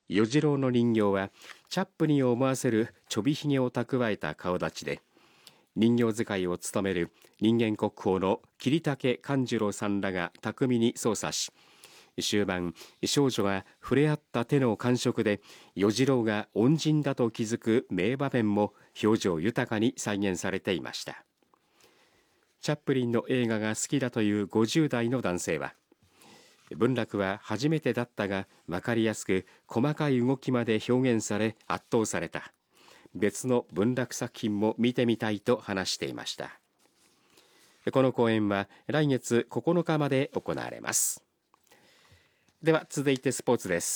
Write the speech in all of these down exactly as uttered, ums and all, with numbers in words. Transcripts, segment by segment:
与次郎の人形はチャップリンを思わせるちょびひげを蓄えた顔立ちで、人形使いを務める人間国宝の桐竹勘十郎さんらが巧みに操作し、終盤少女が触れ合った手の感触で与次郎が恩人だと気づく名場面も表情豊かに再現されていました。チャップリンの映画が好きだというごじゅう代の男性は、文楽は初めてだったが分かりやすく細かい動きまで表現され圧倒された。別の文楽作品も見てみたいと話していました。この公演は来月ここのかまで行われます。では続いてスポーツです。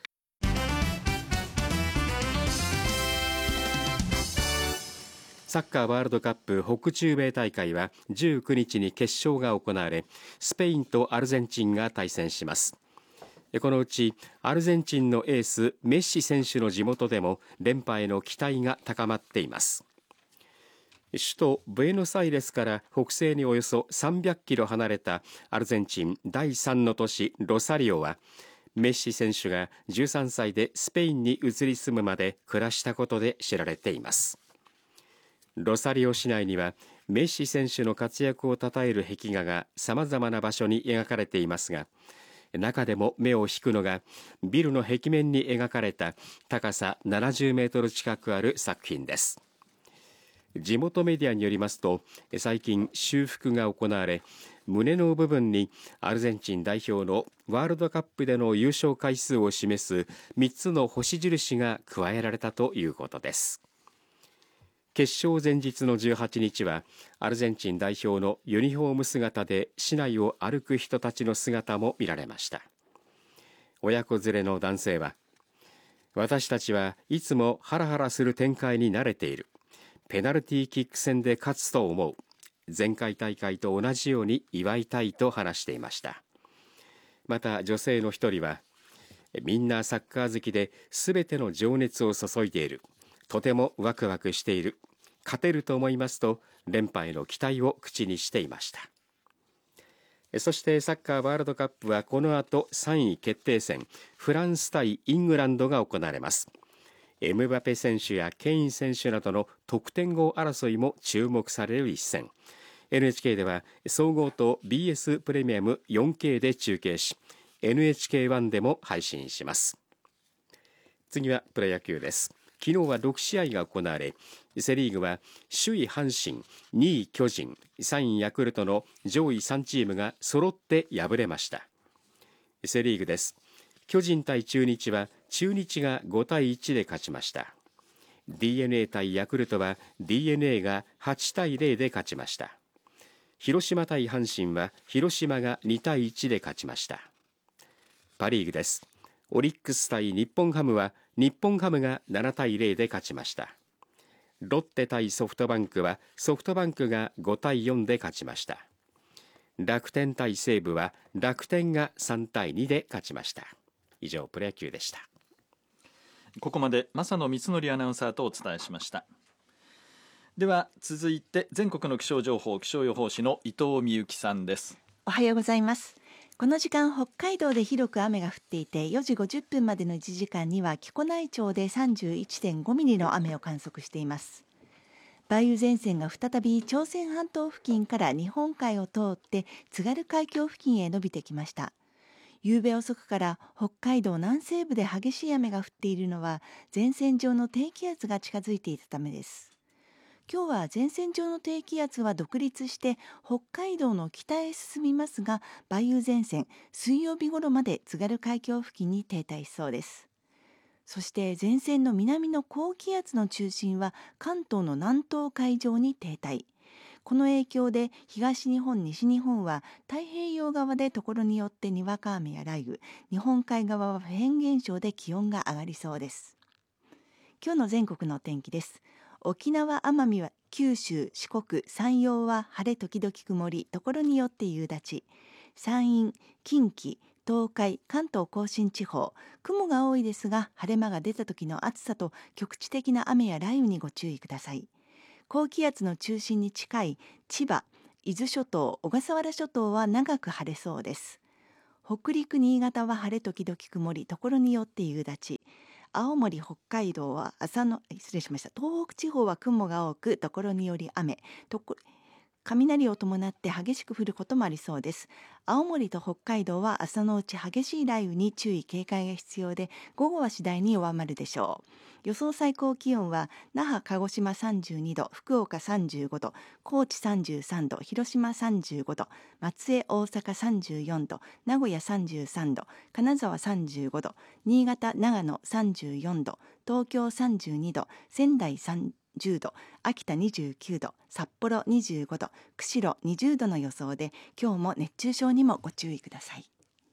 サッカーワールドカップ北中米大会はじゅうくにちに決勝が行われ、スペインとアルゼンチンが対戦します。このうちアルゼンチンのエースメッシ選手の地元でも連覇への期待が高まっています。首都ブエノスアイレスから北西におよそさんびゃくキロ離れたアルゼンチンだいさんの都市ロサリオは、メッシ選手がじゅうさんさいでスペインに移り住むまで暮らしたことで知られています。ロサリオ市内にはメッシ選手の活躍を称える壁画がさまざまな場所に描かれていますが、中でも目を引くのがビルの壁面に描かれた高さななじゅうメートル近くある作品です。地元メディアによりますと、最近修復が行われ、胸の部分にアルゼンチン代表のワールドカップでの優勝回数を示すみっつの星印が加えられたということです。決勝前日のじゅうはちにちはアルゼンチン代表のユニフォーム姿で市内を歩く人たちの姿も見られました。親子連れの男性は、私たちはいつもハラハラする展開に慣れている。ペナルティーキック戦で勝つと思う。前回大会と同じように祝いたいと話していました。また女性の一人は、みんなサッカー好きで全ての情熱を注いでいる。とてもワクワクしている。勝てると思いますと連覇への期待を口にしていました。そしてサッカーワールドカップはこの後さんい決定戦フランス対イングランドが行われます。エムバペ選手やケイン選手などの得点王争いも注目される一戦。 エヌエイチケー では総合と ビーエス プレミアム よんケー で中継し エヌエイチケーワン でも配信します。次はプロ野球です。昨日はろくしあいが行われ、セリーグは首位阪神、にい巨人、さんいヤクルトの上位さんチームが揃って敗れました。セリーグです。巨人対中日は中日がごたいいちで勝ちました。 ディーエヌエー 対ヤクルトは ディーエヌエー がはちたいゼロで勝ちました。広島対阪神は広島がにたいいちで勝ちました。パリーグです。オリックス対日本ハムは日本ハムがななたいゼロで勝ちました。ロッテ対ソフトバンクはソフトバンクがごたいよんで勝ちました。楽天対西武は楽天がさんたいにで勝ちました。以上プロ野球でした。 ここまで正野光則アナウンサーとお伝えしました。では続いて全国の気象情報、気象予報士の伊藤美由紀さんです。 おはようございます。この時間北海道で広く雨が降っていて、よじごじゅっぷんまでのいちじかんには木古内町で さんじゅういってんごミリの雨を観測しています。梅雨前線が再び朝鮮半島付近から日本海を通って津軽海峡付近へ伸びてきました。夕べ遅くから北海道南西部で激しい雨が降っているのは前線上の低気圧が近づいていたためです。今日は前線上の低気圧は独立して北海道の北へ進みますが、梅雨前線水曜日頃まで津軽海峡付近に停滞しそうです。そして前線の南の高気圧の中心は関東の南東海上に停滞。この影響で東日本、西日本は太平洋側でところによってにわか雨や雷雨、日本海側はフェーン現象で気温が上がりそうです。今日の全国の天気です。沖縄、奄美は九州、四国、山陽は晴れ時々曇り、ところによって夕立。山陰、近畿、東海、関東甲信地方、雲が多いですが晴れ間が出た時の暑さと局地的な雨や雷雨にご注意ください。高気圧の中心に近い千葉、伊豆諸島、小笠原諸島は長く晴れそうです。北陸、新潟は晴れ時々曇り、ところによって夕立。 青森北海道は朝の失礼しました東北地方は雲が多く、ところにより雨、とこ雷を伴って激しく降ることもありそうです。青森と北海道は朝のうち激しい雷雨に注意警戒が必要で、午後は次第に弱まるでしょう。予想最高気温は那覇鹿児島さんじゅうにど、福岡さんじゅうごど、高知さんじゅうさんど、広島さんじゅうごど、松江大阪さんじゅうよんど、名古屋さんじゅうさんど、金沢さんじゅうごど、新潟長野さんじゅうよんど、東京さんじゅうにど、仙台さんじゅうど、秋田にじゅうきゅうど、札幌にじゅうごど、釧路にじゅうどの予想で、今日も熱中症にもご注意ください。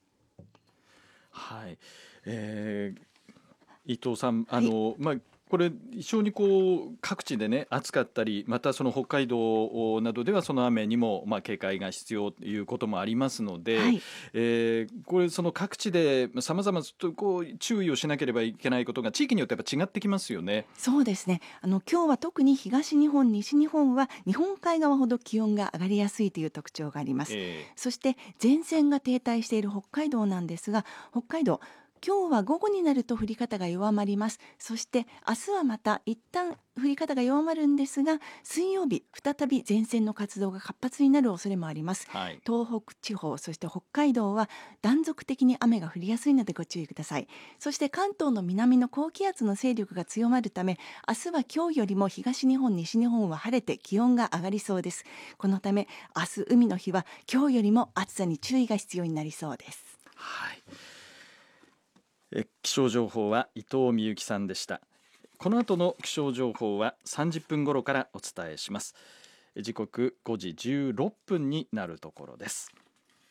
はい、えー伊藤さん、あの、はい、まあ、これ非常にこう各地でね暑かったり、またその北海道などではその雨にもまあ警戒が必要ということもありますので、はい、えー、これその各地でさまざまこう注意をしなければいけないことが地域によってやっぱ違ってきますよね。 そうですね、あの今日は特に東日本西日本は日本海側ほど気温が上がりやすいという特徴があります、えー、そして前線が停滞している北海道なんですが、北海道今日は午後になると降り方が弱まります。そして明日はまた一旦降り方が弱まるんですが、水曜日再び前線の活動が活発になる恐れもあります、はい、東北地方そして北海道は断続的に雨が降りやすいのでご注意ください。そして関東の南の高気圧の勢力が強まるため、明日は今日よりも東日本西日本は晴れて気温が上がりそうです。このため明日海の日は今日よりも暑さに注意が必要になりそうです。 はい、え気象情報は伊藤美幸さんでした。この後の気象情報はさんじゅっぷん頃からお伝えします。時刻ごじじゅうろっぷんになるところです。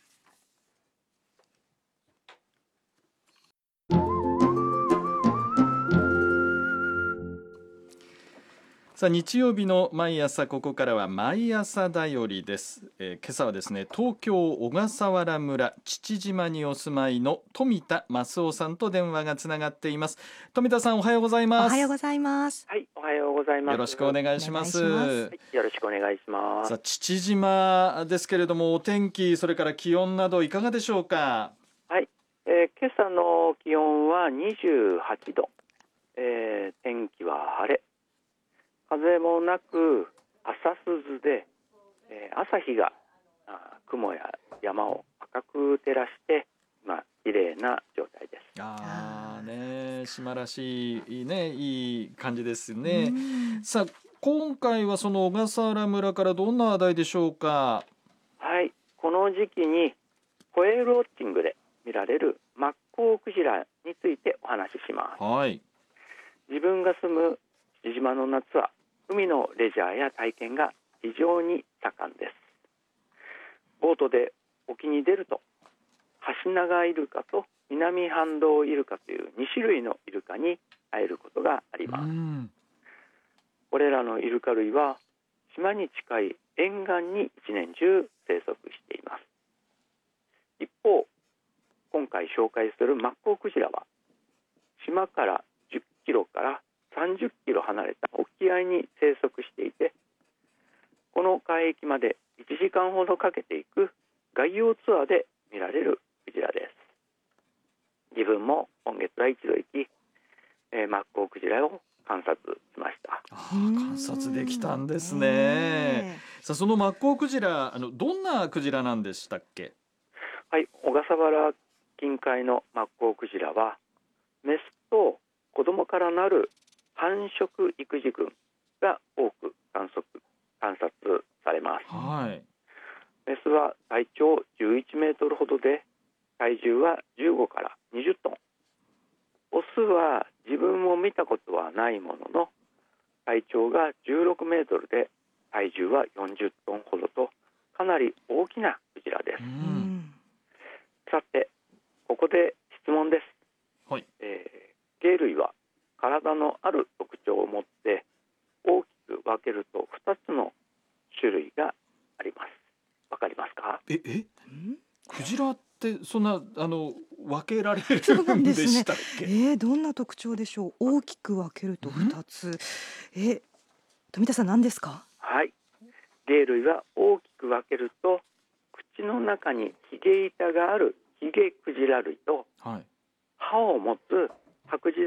さあ日曜日の毎朝、ここからは毎朝だよりです、えー、今朝はですね東京小笠原村父島にお住まいの富田益夫さんと電話がつながっています。富田さん、おはようございます。 おはようございます。 はい、おはようございます。 よろしくお願いします。 はい、よろしくお願いします。 さあ父島ですけれども、お天気それから気温などいかがでしょうか。 はい、えー、今朝の気温はにじゅうはちど、えー、天気は晴れ、風もなく朝涼で、えー、朝日が雲や山を赤く照らして今綺麗な状態です。 あーね、島らしいね、いい感じですね。さあ今回はその小笠原村からどんな話題でしょうか。 はい、この時期にホエールウォッチングで見られるマッコウクジラについてお話しします。 はい、 自分が住む父島の夏は海のレジャーや体験が非常に盛んです。ボートで沖に出るとハシナガイルカと南半島イルカというにしゅるいのイルカに会えることがあります。これらのイルカ類は島に近い沿岸に一年中生息しています。一方、今回紹介するマッコウクジラは島からじゅっキロからさんじゅっキロ離れた沖合に生息していて、この海域までいちじかんほどかけていく外洋ツアーで見られるクジラです。自分も今月は一度行き、えー、マッコウクジラを観察しました。 あ、観察できたんですね。さあそのマッコウクジラ、あのどんなクジラなんでしたっけ。 はい、小笠原近海のマッコウクジラはメスと子供からなる繁殖育児群が多く観測観察されます。 はい、 メスは体長じゅういちメートルほどで体重はじゅうごからにじゅっトン。オスは自分も見たことはないものの体長がじゅうろくメートルで体重はよんじゅっトンほどとかなり大きなクジラです。うん、さてここで質問です。はい、えー、鯨類は体のある特徴を持って大きく分けるとふたつの種類があります。わかりますか。 ええクジラってそんなあの分けられるんでしたっけ。 ね、えー、どんな特徴でしょう。大きく分けるとふたつ、え富田さん何ですか。 はい、鯨類は大きく分けると口の中にヒゲ板があるヒゲクジラ類と、はい、歯を持つハクジラ